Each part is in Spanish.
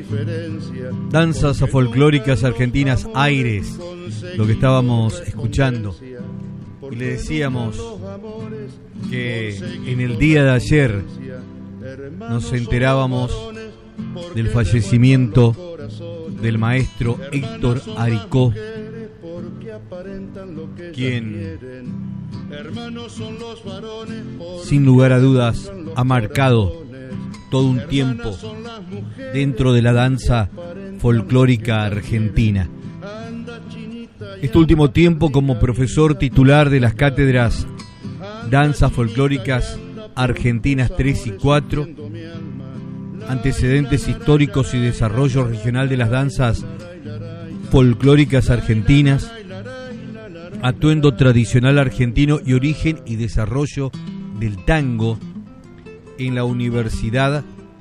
Danzas folclóricas argentinas, Aires, lo que estábamos escuchando. Y le decíamos que en el día de ayer nos enterábamos del fallecimiento del maestro Héctor Aricó, quien sin lugar a dudas ha marcado todo un tiempo dentro de la danza folclórica argentina. Este último tiempo como profesor titular de las cátedras Danzas Folclóricas Argentinas 3 y 4, Antecedentes históricos y desarrollo regional de las danzas folclóricas argentinas, Atuendo tradicional argentino y origen y desarrollo del tango en la Universidad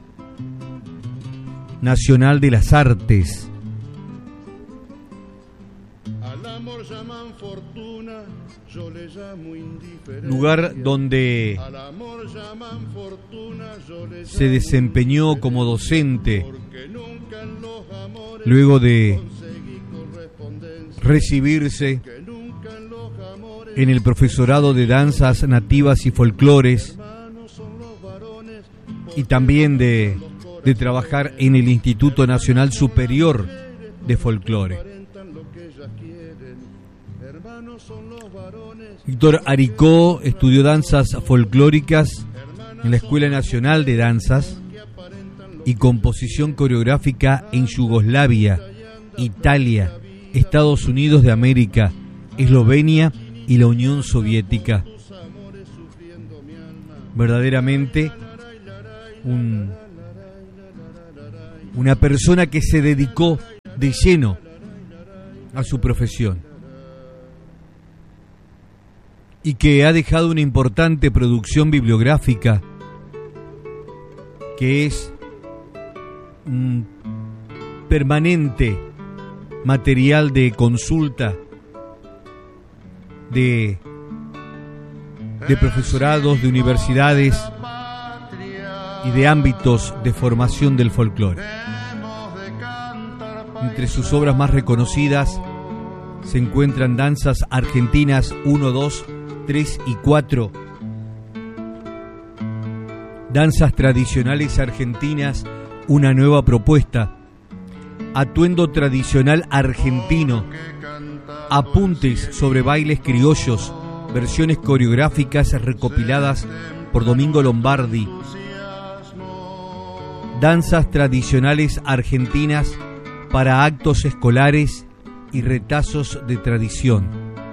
Nacional de las Artes. Lugar donde se desempeñó como docente luego de recibirse en el profesorado de danzas nativas y folclores, y también de trabajar en el Instituto Nacional Superior de Folclore. Héctor Aricó estudió danzas folclóricas en la Escuela Nacional de Danzas y composición coreográfica en Yugoslavia, Italia, Estados Unidos de América, Eslovenia y la Unión Soviética. Verdaderamente una persona que se dedicó de lleno a su profesión y que ha dejado una importante producción bibliográfica que es un permanente material de consulta de profesorados, de universidades y de ámbitos de formación del folclore. Entre sus obras más reconocidas se encuentran Danzas Argentinas 1, 2, 3 y 4, Danzas Tradicionales Argentinas, una nueva propuesta, Atuendo Tradicional Argentino, Apuntes sobre bailes criollos, versiones coreográficas recopiladas por Domingo Lombardi, Danzas Tradicionales Argentinas para actos escolares y retazos de tradición.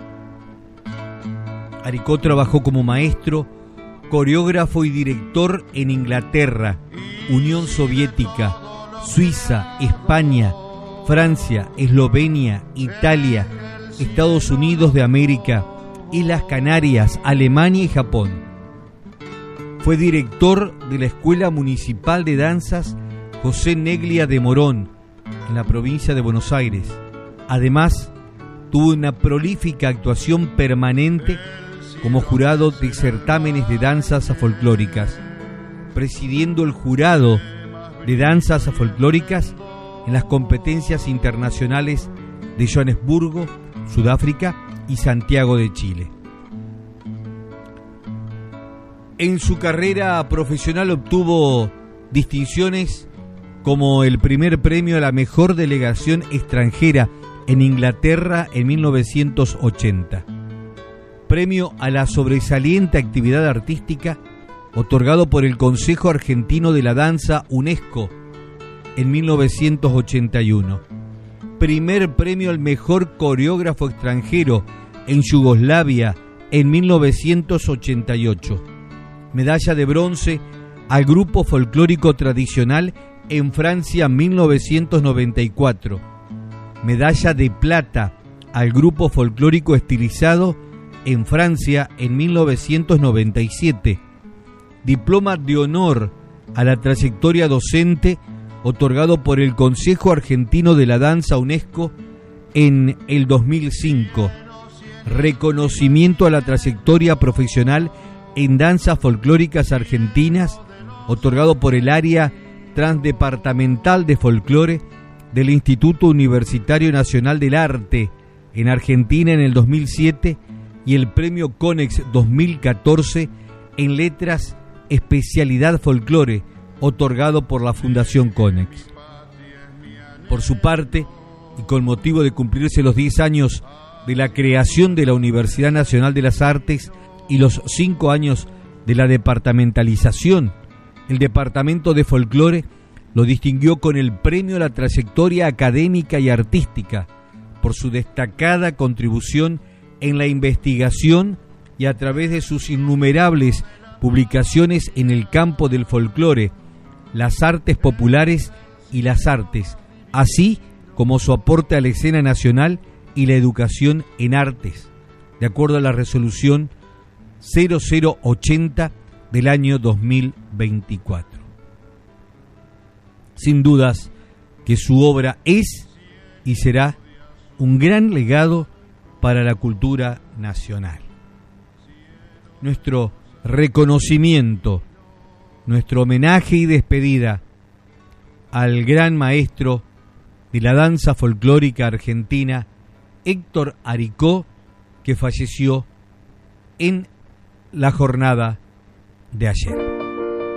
Aricó trabajó como maestro, coreógrafo y director en Inglaterra, Unión Soviética, Suiza, España, Francia, Eslovenia, Italia, Estados Unidos de América, Islas Canarias, Alemania y Japón. Fue director de la Escuela Municipal de Danzas José Neglia de Morón, en la provincia de Buenos Aires. Además, tuvo una prolífica actuación permanente como jurado de certámenes de danzas folclóricas, presidiendo el jurado de danzas folclóricas en las competencias internacionales de Johannesburgo, Sudáfrica y Santiago de Chile. En su carrera profesional obtuvo distinciones como el primer premio a la mejor delegación extranjera en Inglaterra en 1980, premio a la sobresaliente actividad artística otorgado por el Consejo Argentino de la Danza UNESCO en 1981, primer premio al mejor coreógrafo extranjero en Yugoslavia en 1988, medalla de bronce al grupo folclórico tradicional en Francia 1994, medalla de plata al grupo folclórico estilizado en Francia en 1997, diploma de honor a la trayectoria docente otorgado por el Consejo Argentino de la Danza UNESCO en el 2005, reconocimiento a la trayectoria profesional en danzas folclóricas argentinas otorgado por el área transdepartamental de folclore del Instituto Universitario Nacional del Arte en Argentina en el 2007 y el Premio Conex 2014 en letras especialidad folclore, otorgado por la Fundación Conex. Por su parte, y con motivo de cumplirse los 10 años de la creación de la Universidad Nacional de las Artes y los 5 años de la departamentalización, el Departamento de Folclore lo distinguió con el Premio a la Trayectoria Académica y Artística por su destacada contribución en la investigación y a través de sus innumerables publicaciones en el campo del folclore, las artes populares y las artes, así como su aporte a la escena nacional y la educación en artes, de acuerdo a la resolución 0080 del año 2024. Sin dudas que su obra es y será un gran legado para la cultura nacional. Nuestro reconocimiento, nuestro homenaje y despedida al gran maestro de la danza folclórica argentina, Héctor Aricó, que falleció en la jornada de ayer.